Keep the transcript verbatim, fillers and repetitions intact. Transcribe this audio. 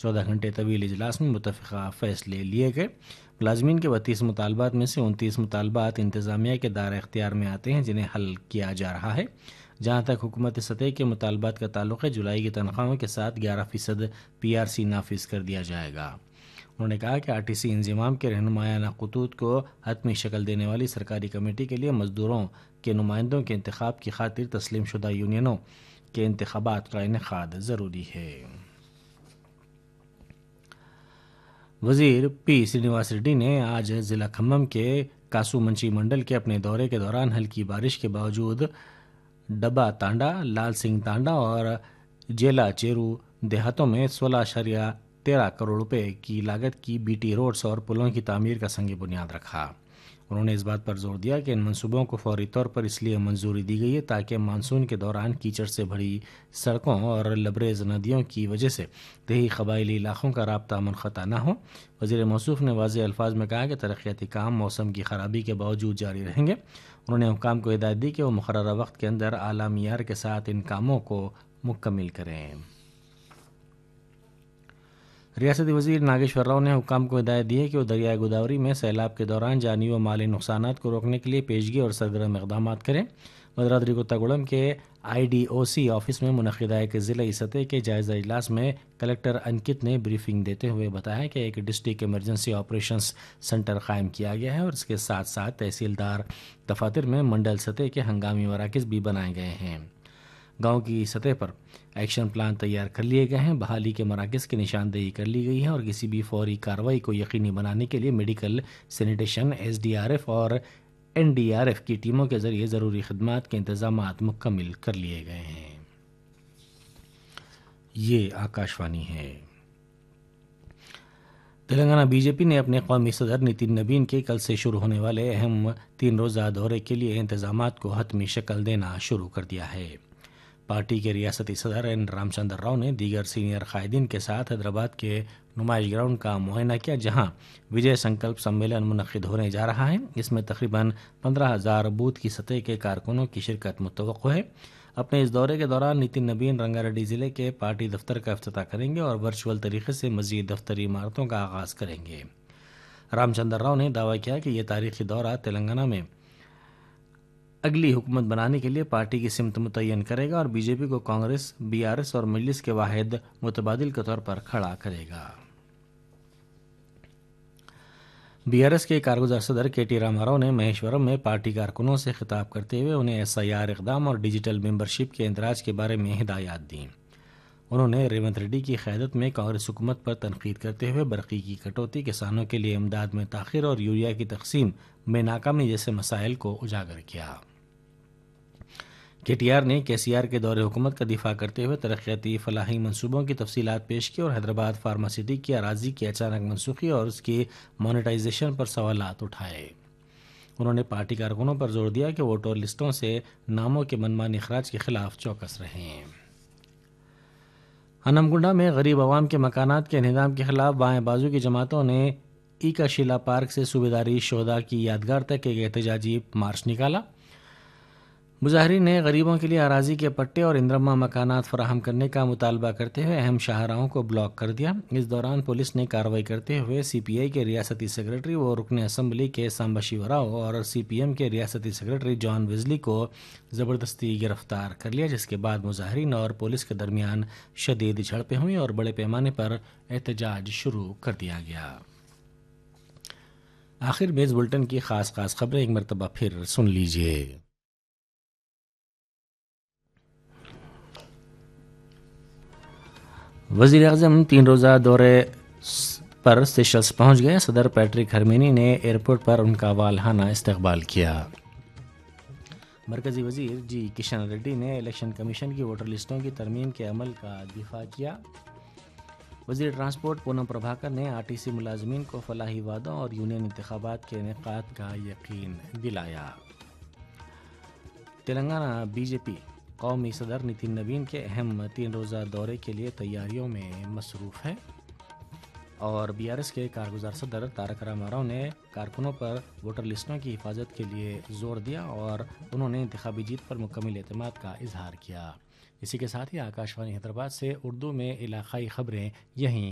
چودہ گھنٹے طویل اجلاس میں متفقہ فیصلے لیے گئے۔ ملازمین کے بتیس مطالبات میں سے انتیس مطالبات انتظامیہ کے دائرہ اختیار میں آتے ہیں جنہیں حل کیا جا رہا ہے۔ جہاں تک حکومت سطح کے مطالبات کا تعلق ہے، جولائی کی تنخواہوں کے ساتھ گیارہ فیصد پی آر سی نافذ کر دیا جائے گا۔ انہوں نے کہا کہ آر ٹی سی انضمام کے رہنمایانہ خطوط کو حتمی شکل دینے والی سرکاری کمیٹی کے لیے مزدوروں کے نمائندوں کے انتخاب کی خاطر تسلیم شدہ یونینوں کے انتخابات کا انعقاد ضروری ہے۔ وزیر پی سرینواس ریڈی نے آج ضلع کھمم کے کاسو منچی منڈل کے اپنے دورے کے دوران ہلکی بارش کے باوجود ڈبا تانڈا، لال سنگھ تانڈا اور جیلا چیرو دیہاتوں میں سولہ اشاریہ تیرہ کروڑ روپے کی لاگت کی بی ٹی روڈز اور پلوں کی تعمیر کا سنگ بنیاد رکھا۔ انہوں نے اس بات پر زور دیا کہ ان منصوبوں کو فوری طور پر اس لیے منظوری دی گئی ہے تاکہ مانسون کے دوران کیچڑ سے بھری سڑکوں اور لبریز ندیوں کی وجہ سے دیہی قبائلی علاقوں کا رابطہ منقطع نہ ہو۔ وزیر موصوف نے واضح الفاظ میں کہا کہ ترقیاتی کام موسم کی خرابی کے باوجود جاری رہیں گے۔ انہوں نے حکام کو ہدایت دی کہ وہ مقررہ وقت کے اندر اعلیٰ معیار کے ساتھ ان کاموں کو مکمل کریں۔ ریاستی وزیر ناگیشور راؤ نے حکام کو ہدایت دی ہے کہ وہ دریائے گوداوری میں سیلاب کے دوران جانی و مالی نقصانات کو روکنے کے لیے پیشگی اور سرگرم اقدامات کریں۔ مدرادری کوتاگوڑم کے I D O C office میں منعقدہ ایک ضلعی سطح کے جائزہ اجلاس میں کلکٹر انکت نے بریفنگ دیتے ہوئے بتایا کہ ایک ڈسٹرکٹ ایمرجنسی آپریشنز سینٹر قائم کیا گیا ہے اور اس کے ساتھ ساتھ تحصیلدار دفاتر میں منڈل سطح کے ہنگامی مراکز بھی بنائے گئے ہیں۔ گاؤں کی سطح پر ایکشن پلان تیار کر لیے گئے ہیں، بحالی کے مراکز کی نشاندہی کر لی گئی ہے اور کسی بھی فوری کارروائی کو یقینی بنانے کے لیے medical, sanitation, S D R F اور این ڈی آر ایف کی ٹیموں کے ذریعے ضروری خدمات کے انتظامات مکمل کر لیے گئے ہیں۔ یہ آکاشوانی ہے۔ تلنگانہ بی جے پی نے اپنے قومی صدر نتن نبین کے کل سے شروع ہونے والے اہم تین روزہ دورے کے لیے انتظامات کو حتمی شکل دینا شروع کر دیا ہے۔ پارٹی کے ریاستی صدر این رام چندر راؤ نے دیگر سینئر قائدین کے ساتھ حیدرآباد کے نمائش گراؤنڈ کا معائنہ کیا، جہاں وجے سنکلپ سمیلن منعقد ہونے جا رہا ہے۔ اس میں تقریباً پندرہ ہزار بوتھ کی سطح کے کارکنوں کی شرکت متوقع ہے۔ اپنے اس دورے کے دوران نتن نبین رنگا ریڈی ضلع کے پارٹی دفتر کا افتتاح کریں گے اور ورچوئل طریقے سے مزید دفتری عمارتوں کا آغاز کریں گے۔ رام چندر راؤ نے دعویٰ کیا کہ یہ تاریخی دورہ تلنگانہ میں اگلی حکومت بنانے کے لیے پارٹی کی سمت متعین کرے گا اور بی جے پی کو کانگریس، بی آر ایس اور مجلس کے واحد متبادل کے طور پر کھڑا کرے گا۔ بی آر ایس کے کارگزار صدر کے ٹی راما راؤ نے مہیشورم میں پارٹی کارکنوں سے خطاب کرتے ہوئے انہیں ایس آئی آر اقدام اور ڈیجیٹل ممبرشپ کے اندراج کے بارے میں ہدایات دیں۔ انہوں نے ریونت ریڈی کی قیادت میں کانگریس حکومت پر تنقید کرتے ہوئے برقی کی کٹوتی، کسانوں کے لیے امداد میں تاخیر اور یوریا کی تقسیم میں ناکامی جیسے مسائل کو اجاگر کیا۔ کے ٹی آر نے کے سی آر کے دور حکومت کا دفاع کرتے ہوئے ترقیاتی فلاحی منصوبوں کی تفصیلات پیش کی اور حیدرآباد فارما سٹی کی اراضی کی اچانک منسوخی اور اس کی مانیٹائزیشن پر سوالات اٹھائے۔ انہوں نے پارٹی کارکنوں پر زور دیا کہ ووٹر لسٹوں سے ناموں کے منمانی اخراج کے خلاف چوکس رہیں۔ ہنم گنڈا میں غریب عوام کے مکانات کے انہدام کے خلاف بائیں بازو کی جماعتوں نے ایکا شیلا پارک سے صوبیداری شہداء کی یادگار تک ایک احتجاجی مارچ نکالا۔ مظاہرین نے غریبوں کے لیے اراضی کے پٹے اور اندرما مکانات فراہم کرنے کا مطالبہ کرتے ہوئے اہم شاہراہوں کو بلاک کر دیا۔ اس دوران پولیس نے کارروائی کرتے ہوئے سی پی آئی کے ریاستی سیکرٹری و رکن اسمبلی کے سامبا شیوا راؤ اور سی پی ایم کے ریاستی سیکرٹری جان ویزلی کو زبردستی گرفتار کر لیا، جس کے بعد مظاہرین اور پولیس کے درمیان شدید جھڑپیں ہوئیں اور بڑے پیمانے پر احتجاج شروع کر دیا گیا۔ آخر میں اس بلٹن کی خاص خاص خبریں ایک مرتبہ پھر سن لیجیے۔ وزیر اعظم تین روزہ دورے پر سیشلز پہنچ گئے۔ صدر پیٹرک ہرمینی نے ایئرپورٹ پر ان کا والہانہ استقبال کیا۔ مرکزی وزیر جی کشن ریڈی نے الیکشن کمیشن کی ووٹر لسٹوں کی ترمیم کے عمل کا دفاع کیا۔ وزیر ٹرانسپورٹ پونم پربھاکر نے آر ٹی سی ملازمین کو فلاحی وعدوں اور یونین انتخابات کے انعقاد کا یقین دلایا۔ تلنگانہ بی جے پی قومی صدر نتن نبین کے اہم تین روزہ دورے کے لیے تیاریوں میں مصروف ہے اور بی آر ایس کے کارگزار صدر تارک راما راؤ نے کارکنوں پر ووٹر لسٹوں کی حفاظت کے لیے زور دیا اور انہوں نے انتخابی جیت پر مکمل اعتماد کا اظہار کیا۔ اسی کے ساتھ ہی آکاشوانی حیدرآباد سے اردو میں علاقائی خبریں یہیں